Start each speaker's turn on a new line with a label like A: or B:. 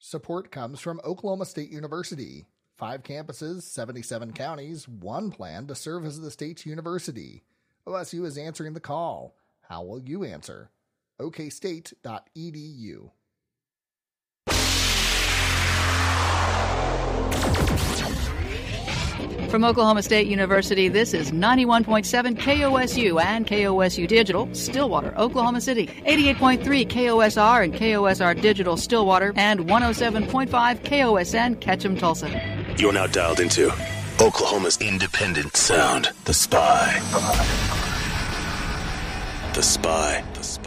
A: Support comes from Oklahoma State University. 5 campuses, 77 counties, one plan to serve as the state's university. OSU is answering the call. How will you answer? okstate.edu.
B: From Oklahoma State University, this is 91.7 KOSU and KOSU Digital, Stillwater, Oklahoma City, 88.3 KOSR and KOSR Digital, Stillwater, and 107.5 KOSN, Ketchum, Tulsa.
C: You're now dialed into Oklahoma's independent sound, The Spy. The Spy.